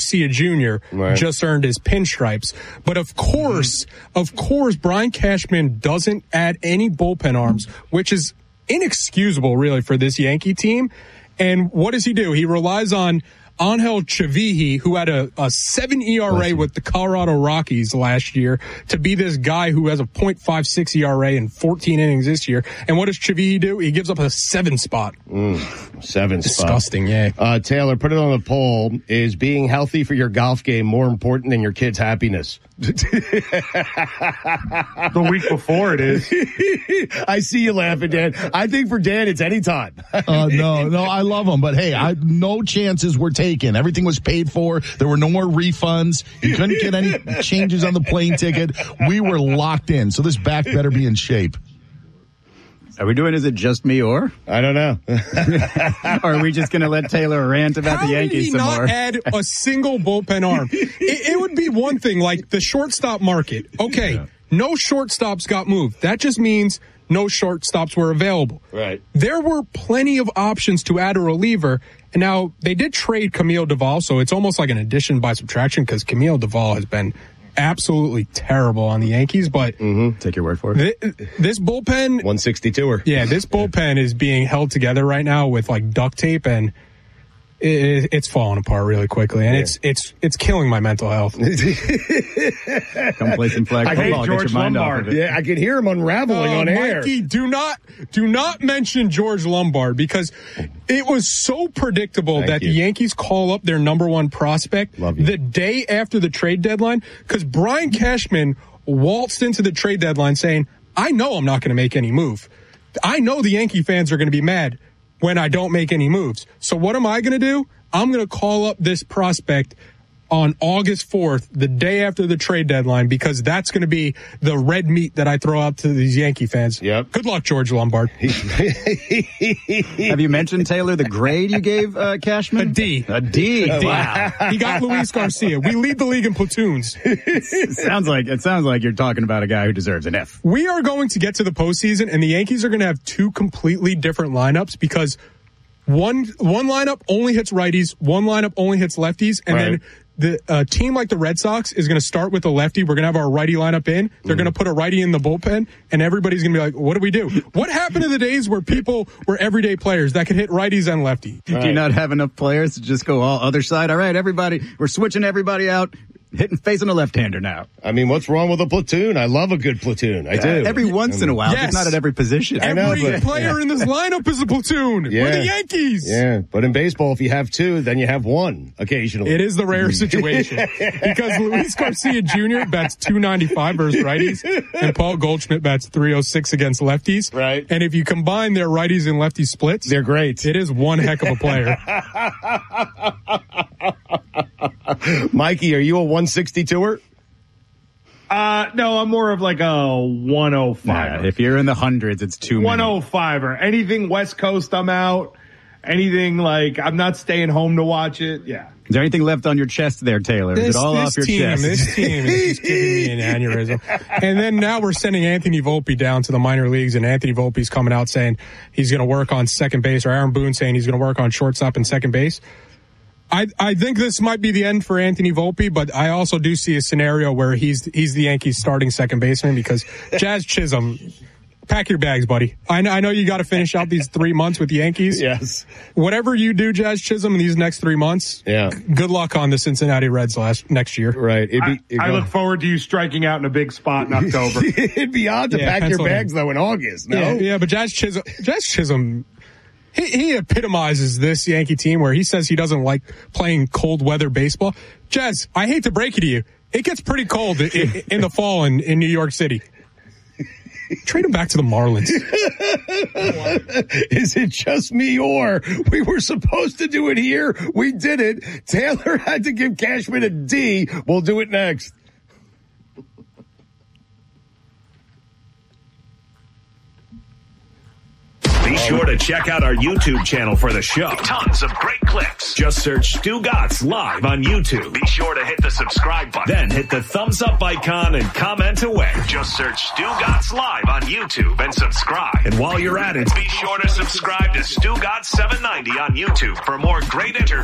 Garcia Jr. just earned his pinstripes. But of course, Brian Cashman doesn't add any bullpen arms, which is inexcusable, really, for this Yankee team. And what does he do? He relies on Angel Chavihi, who had a 7 ERA with the Colorado Rockies last year, to be this guy who has a .56 ERA in 14 innings this year. And what does Chavihi do? He gives up a 7 spot. 7 Disgusting, yeah. Taylor, put it on the poll. Is being healthy for your golf game more important than your kid's happiness? The week before it is. I see you laughing, Dan. I think for Dan, it's any time. No, I love them. But, hey, no chances were taken. Everything was paid for. There were no more refunds. You couldn't get any changes on the plane ticket. We were locked in. So this back better be in shape. Are we doing, is it just me or? I don't know. Or are we just going to let Taylor rant about the Yankees some more? How did he not add a single bullpen arm? It would be one thing, like the shortstop market. Okay, no shortstops got moved. That just means no shortstops were available. Right. There were plenty of options to add a reliever. And now they did trade Camille Duvall, so it's almost like an addition by subtraction because Camille Duvall has been absolutely terrible on the Yankees, but take your word for it. This bullpen, 162er. Yeah, this bullpen is being held together right now with like duct tape, and it's falling apart really quickly, and it's killing my mental health. Come play some flag football. Get your mind off of it. Yeah, I could hear him unraveling on air. Mikey, do not mention George Lombard because it was so predictable that the Yankees call up their number one prospect the day after the trade deadline, because Brian Cashman waltzed into the trade deadline saying, I know I'm not going to make any move. I know the Yankee fans are going to be mad when I don't make any moves. So what am I going to do? I'm going to call up this prospect on August 4th, the day after the trade deadline, because that's going to be the red meat that I throw out to these Yankee fans. Yep. Good luck, George Lombard. Have you mentioned, Taylor, the grade you gave Cashman? A D. A D. Wow. He got Luis Garcia. We lead the league in platoons. It sounds like you're talking about a guy who deserves an F. We are going to get to the postseason, and the Yankees are going to have two completely different lineups because one lineup only hits righties, one lineup only hits lefties, and then the team like the Red Sox is going to start with a lefty. We're going to have our righty lineup in. They're going to put a righty in the bullpen, and everybody's going to be like, what do we do? What happened to the days where people were everyday players that could hit righties and lefty? Do you not have enough players to just go all other side? All right, everybody, we're switching everybody out. Facing a left-hander now. I mean, what's wrong with a platoon? I love a good platoon. I do. Every once in a while, just not at every position. Every player in this lineup is a platoon. Yeah. We're the Yankees. Yeah, but in baseball, if you have two, then you have one occasionally. It is the rare situation because Luis Garcia Jr. bats .295 versus righties, and Paul Goldschmidt bats .306 against lefties. Right. And if you combine their righties and lefties splits, they're great. It is one heck of a player. Mikey, are you a 162er? No, I'm more of like a 105er. Yeah, if you're in the hundreds, it's too many. 105er. Anything West Coast, I'm out. Anything like I'm not staying home to watch it. Yeah. Is there anything left on your chest there, Taylor? Is it all off your chest? This team is just giving me an aneurysm. And then now we're sending Anthony Volpe down to the minor leagues, and Anthony Volpe's coming out saying he's going to work on second base, or Aaron Boone saying he's going to work on shortstop and second base. I think this might be the end for Anthony Volpe, but I also do see a scenario where he's the Yankees starting second baseman because Jazz Chisholm, pack your bags, buddy. I know you got to finish out these 3 months with the Yankees. Yes. Whatever you do, Jazz Chisholm, in these next 3 months, good luck on the Cincinnati Reds next year. Right. I look forward to you striking out in a big spot in October. It'd be odd to pack your bags, though, in August. No? Yeah, but Jazz Chisholm, he epitomizes this Yankee team where he says he doesn't like playing cold weather baseball. Jazz, I hate to break it to you. It gets pretty cold in the fall in New York City. Trade him back to the Marlins. Is it just me or we were supposed to do it here? We did it. Taylor had to give Cashman a D. We'll do it next. Be sure to check out our YouTube channel for the show. Tons of great clips. Just search Stu Gatz Live on YouTube. Be sure to hit the subscribe button. Then hit the thumbs up icon and comment away. Just search Stu Gatz Live on YouTube and subscribe. And while you're at it, be sure to subscribe to Stu Gatz 790 on YouTube for more great interviews.